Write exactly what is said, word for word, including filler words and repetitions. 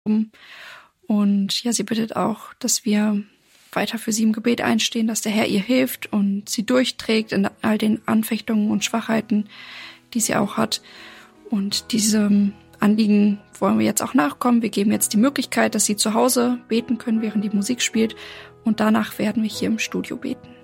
Und ja, sie bittet auch, dass wir weiter für sie im Gebet einstehen, dass der Herr ihr hilft und sie durchträgt in all den Anfechtungen und Schwachheiten, die sie auch hat. Und diesem Anliegen wollen wir jetzt auch nachkommen. Wir geben jetzt die Möglichkeit, dass sie zu Hause beten können, während die Musik spielt. Und danach werden wir hier im Studio beten.